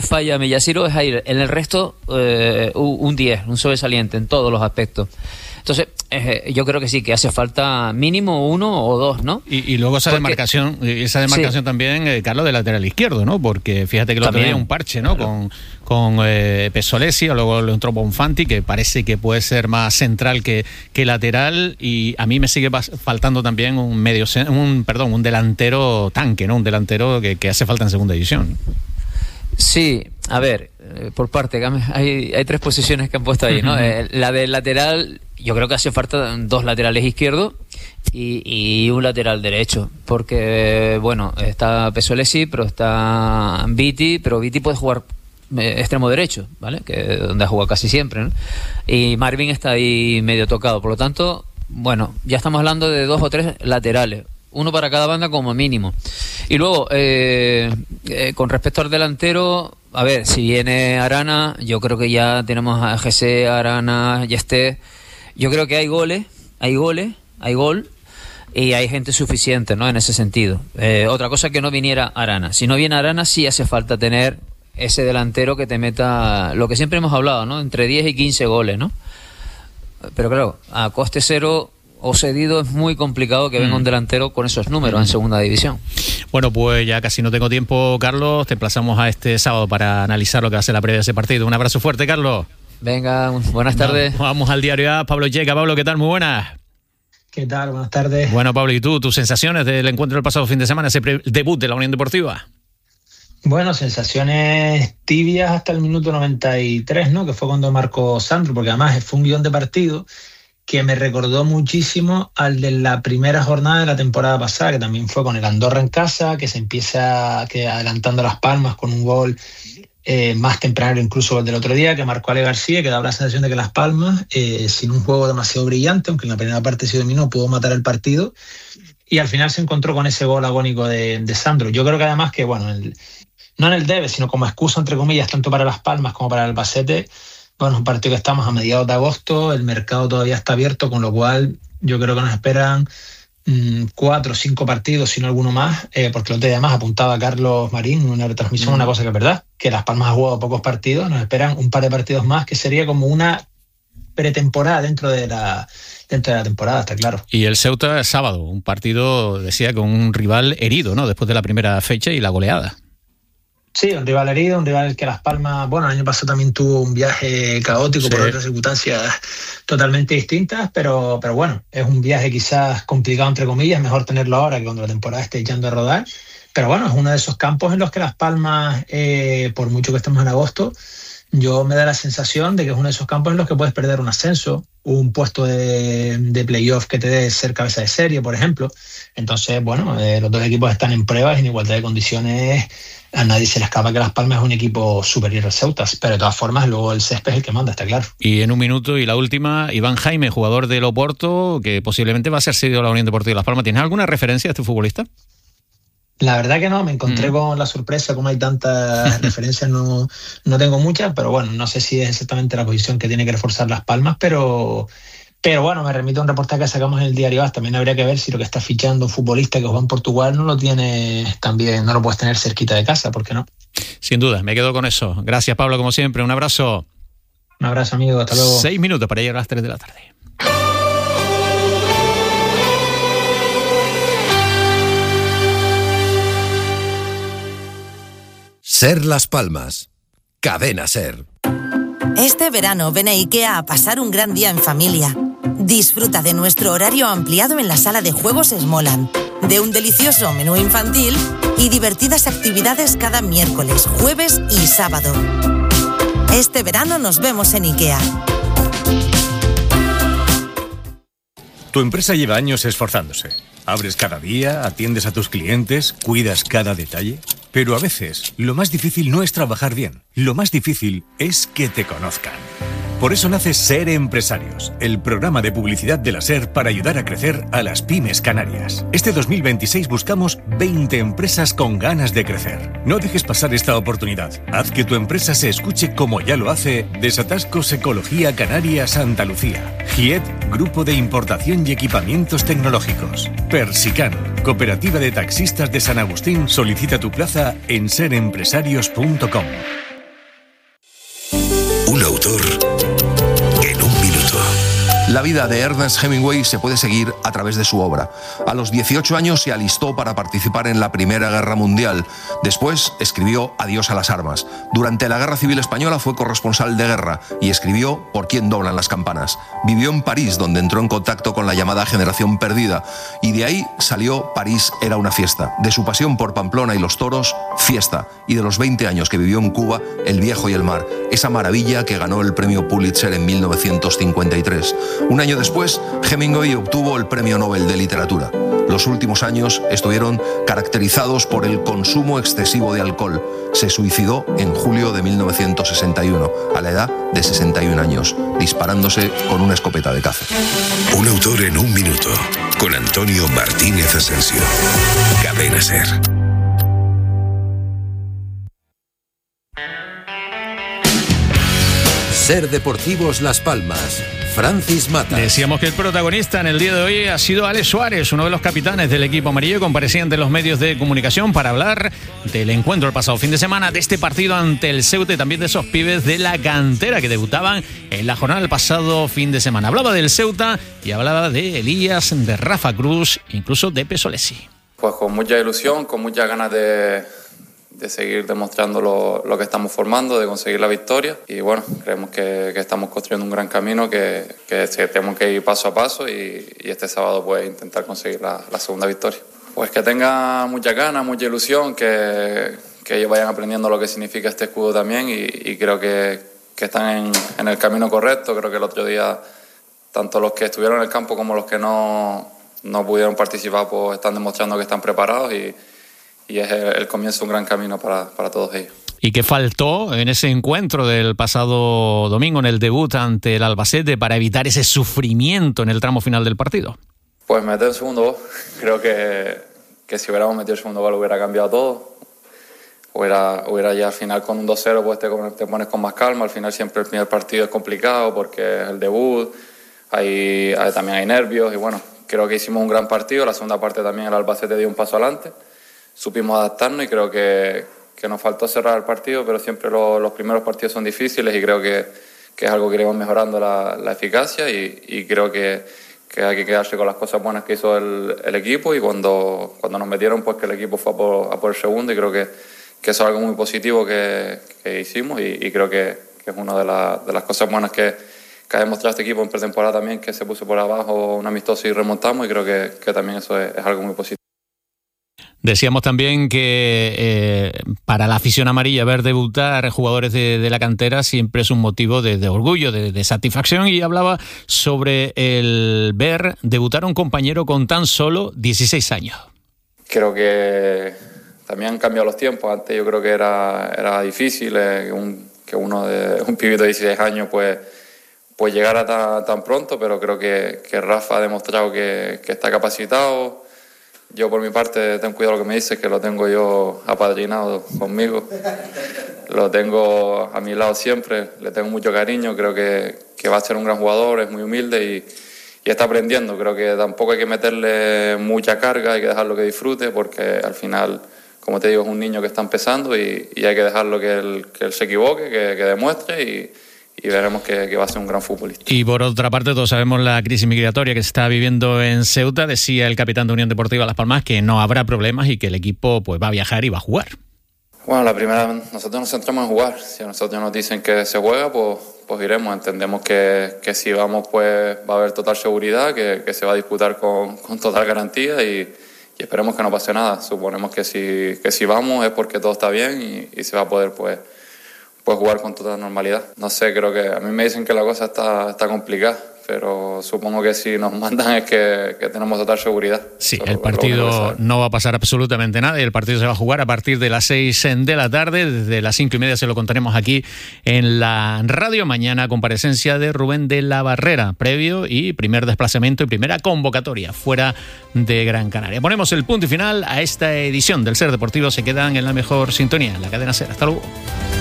falla Miyashiro es Jair. En el resto, un 10, un sobresaliente en todos los aspectos. Entonces, yo creo que sí, que hace falta mínimo 1 o 2, ¿no? Y luego esa demarcación sí. También, Carlos, de lateral izquierdo, ¿no? Porque fíjate que el otro día un parche, ¿no? Claro. Con Pesolesi, luego le entró Bonfanti, que parece que puede ser más central que lateral, y a mí me sigue faltando también un delantero tanque, ¿no? Un delantero que hace falta en segunda división. Sí, a ver, por parte, hay 3 posiciones que han puesto ahí, ¿no? La del lateral, yo creo que hace falta 2 laterales izquierdos y un lateral derecho, porque, bueno, está Pesolesi, pero está Viti puede jugar extremo derecho, ¿vale? Que donde ha jugado casi siempre, ¿no? Y Marvin está ahí medio tocado, por lo tanto, bueno, ya estamos hablando de 2 o 3 laterales. 1 para cada banda como mínimo. Y luego, con respecto al delantero, a ver, si viene Arana, yo creo que ya tenemos a GC, Arana, Yesté. Yo creo que hay gol, y hay gente suficiente, ¿no? En ese sentido. Otra cosa que no viniera Arana. Si no viene Arana, sí hace falta tener ese delantero que te meta, lo que siempre hemos hablado, ¿no? Entre 10 y 15 goles, ¿no? Pero claro, a coste cero o cedido es muy complicado que venga un delantero con esos números en segunda división. Bueno, pues ya casi no tengo tiempo, Carlos. Te emplazamos a este sábado para analizar lo que va a ser la previa de ese partido. Un abrazo fuerte, Carlos. Venga, buenas tardes. Vamos al Diario A. Pablo Checa. Pablo, ¿qué tal? Muy buenas. ¿Qué tal? Buenas tardes. Bueno, Pablo, ¿y tú? ¿Tus sensaciones del encuentro del pasado fin de semana, ese debut de la Unión Deportiva? Bueno, sensaciones tibias hasta el minuto 93, ¿no? Que fue cuando marcó Sandro, porque además fue un guión de partido que me recordó muchísimo al de la primera jornada de la temporada pasada, que también fue con el Andorra en casa, que se empieza adelantando Las Palmas con un gol más temprano incluso el del otro día, que marcó Ale García, que daba la sensación de que Las Palmas, sin un juego demasiado brillante, aunque en la primera parte se dominó, pudo matar el partido, y al final se encontró con ese gol agónico de Sandro. Yo creo que además que, bueno, no en el debe, sino como excusa, entre comillas, tanto para Las Palmas como para el Albacete. Bueno, un partido que estamos a mediados de agosto, el mercado todavía está abierto, con lo cual yo creo que nos esperan 4 o 5 partidos, si no alguno más, porque lo que además apuntaba Carlos Marín en una retransmisión, una cosa que es verdad, que Las Palmas ha jugado pocos partidos, nos esperan un par de partidos más, que sería como una pretemporada dentro de la temporada, está claro. Y el Ceuta el sábado, un partido, decía, con un rival herido, ¿no? Después de la primera fecha y la goleada. Sí, un rival herido, un rival que Las Palmas, bueno, el año pasado también tuvo un viaje caótico, sí, por otras circunstancias totalmente distintas, pero bueno, es un viaje quizás complicado, entre comillas, mejor tenerlo ahora que cuando la temporada esté echando a rodar, pero bueno, es uno de esos campos en los que Las Palmas, por mucho que estemos en agosto, yo me da la sensación de que es uno de esos campos en los que puedes perder un ascenso, un puesto de playoff que te dé ser cabeza de serie, por ejemplo. Entonces, bueno, los dos equipos están en pruebas, en igualdad de condiciones. A nadie se le escapa que Las Palmas es un equipo superior al Ceuta, pero de todas formas luego el césped es el que manda, está claro. Y en un minuto, y la última, Iván Jaime, jugador del Oporto, que posiblemente va a ser cedido a la Unión Deportiva de Las Palmas. ¿Tienes alguna referencia a este futbolista? La verdad que no, me encontré con la sorpresa, como hay tantas referencias, no tengo muchas, pero bueno, no sé si es exactamente la posición que tiene que reforzar Las Palmas, pero bueno, me remito a un reportaje que sacamos en el Diario AS. También habría que ver si lo que está fichando un futbolista que juega en Portugal no lo tiene también, no lo puedes tener cerquita de casa, ¿por qué no? Sin duda, me quedo con eso. Gracias, Pablo, como siempre, un abrazo. Un abrazo, amigo, hasta luego. 6 minutos para llegar a las 3 de la tarde. Ser Las Palmas. Cadena Ser. Este verano ven a IKEA a pasar un gran día en familia. Disfruta de nuestro horario ampliado en la sala de juegos Smoland, de un delicioso menú infantil y divertidas actividades cada miércoles, jueves y sábado. Este verano nos vemos en IKEA. Tu empresa lleva años esforzándose. Abres cada día, atiendes a tus clientes, cuidas cada detalle. Pero a veces, lo más difícil no es trabajar bien. Lo más difícil es que te conozcan. Por eso nace Ser Empresarios, el programa de publicidad de la SER para ayudar a crecer a las pymes canarias. Este 2026 buscamos 20 empresas con ganas de crecer. No dejes pasar esta oportunidad. Haz que tu empresa se escuche como ya lo hace Desatascos Ecología Canaria Santa Lucía. GIET, Grupo de Importación y Equipamientos Tecnológicos. Persican, Cooperativa de Taxistas de San Agustín. Solicita tu plaza en serempresarios.com. la vida de Ernest Hemingway se puede seguir a través de su obra. A los 18 años se alistó para participar en la Primera Guerra Mundial. Después escribió Adiós a las armas. Durante la Guerra Civil Española fue corresponsal de guerra y escribió Por quién doblan las campanas. Vivió en París, donde entró en contacto con la llamada generación perdida, y de ahí salió París era una fiesta. De su pasión por Pamplona y los toros, fiesta. Y de los 20 años que vivió en Cuba, El viejo y el mar, esa maravilla que ganó el premio Pulitzer en 1953. Un año después, Hemingway obtuvo el Premio Nobel de Literatura. Los últimos años estuvieron caracterizados por el consumo excesivo de alcohol. Se suicidó en julio de 1961, a la edad de 61 años, disparándose con una escopeta de caza. Un autor en un minuto, con Antonio Martínez Asensio. Cadena SER. SER Deportivos Las Palmas. Francis Mata. Decíamos que el protagonista en el día de hoy ha sido Alex Suárez, uno de los capitanes del equipo amarillo, comparecía ante los medios de comunicación para hablar del encuentro el pasado fin de semana, de este partido ante el Ceuta y también de esos pibes de la cantera que debutaban en la jornada del pasado fin de semana. Hablaba del Ceuta y hablaba de Elías, de Rafa Cruz, incluso de Pesolesi. Pues con mucha ilusión, con muchas ganas de seguir demostrando lo que estamos formando, de conseguir la victoria. Y bueno, creemos que estamos construyendo un gran camino, que tenemos que ir paso a paso y este sábado pues intentar conseguir la segunda victoria. Pues que tenga mucha ganas, mucha ilusión, que ellos vayan aprendiendo lo que significa este escudo también y creo que están en el camino correcto. Creo que el otro día tanto los que estuvieron en el campo como los que no pudieron participar pues están demostrando que están preparados y es el comienzo de un gran camino para todos ellos. ¿Y qué faltó en ese encuentro del pasado domingo, en el debut ante el Albacete, para evitar ese sufrimiento en el tramo final del partido? Pues meter el segundo gol. Creo que si hubiéramos metido el segundo gol hubiera cambiado todo. Hubiera ya al final con un 2-0 pues te pones con más calma. Al final siempre el primer partido es complicado porque es el debut, también hay nervios y bueno, creo que hicimos un gran partido. La segunda parte también el Albacete dio un paso adelante. Supimos adaptarnos y creo que nos faltó cerrar el partido, pero siempre los primeros partidos son difíciles y creo que es algo que iremos mejorando la eficacia y creo que hay que quedarse con las cosas buenas que hizo el equipo y cuando nos metieron pues que el equipo fue a por el segundo y creo que eso es algo muy positivo que hicimos y creo que es una de las cosas buenas que ha demostrado este equipo en pretemporada también, que se puso por abajo un amistoso y remontamos y creo que también eso es algo muy positivo. Decíamos también que para la afición amarilla ver debutar jugadores de la cantera siempre es un motivo de orgullo, de satisfacción, y hablaba sobre el ver debutar a un compañero con tan solo 16 años. Creo que también han cambiado los tiempos. Antes yo creo que era difícil que un pibito de 16 años pues llegara tan pronto, pero creo que Rafa ha demostrado que está capacitado. Yo por mi parte, ten cuidado lo que me dices, que lo tengo yo apadrinado conmigo. Lo tengo a mi lado siempre, le tengo mucho cariño, creo que va a ser un gran jugador, es muy humilde y está aprendiendo. Creo que tampoco hay que meterle mucha carga, hay que dejarlo que disfrute, porque al final, como te digo, es un niño que está empezando y hay que dejarlo que él se equivoque, que demuestre y veremos que va a ser un gran futbolista. Y por otra parte, todos sabemos la crisis migratoria que se está viviendo en Ceuta. Decía el capitán de Unión Deportiva Las Palmas que no habrá problemas y que el equipo pues va a viajar y va a jugar. Bueno, nosotros nos centramos en jugar. Si a nosotros nos dicen que se juega, pues iremos. Entendemos que si vamos, pues va a haber total seguridad, que se va a disputar con total garantía y esperemos que no pase nada. Suponemos que si vamos es porque todo está bien y se va a poder pues jugar con toda normalidad. No sé, creo que a mí me dicen que la cosa está complicada, pero supongo que si nos mandan es que tenemos total seguridad. Sí, el partido no va a pasar absolutamente nada y el partido se va a jugar a partir de las 6 de la tarde. Desde las 5:30 se lo contaremos aquí en la radio. Mañana comparecencia de Rubén de la Barrera, previo y primer desplazamiento y primera convocatoria fuera de Gran Canaria. Ponemos el punto y final a esta edición del SER Deportivo. Se quedan en la mejor sintonía, en la cadena SER. Hasta luego.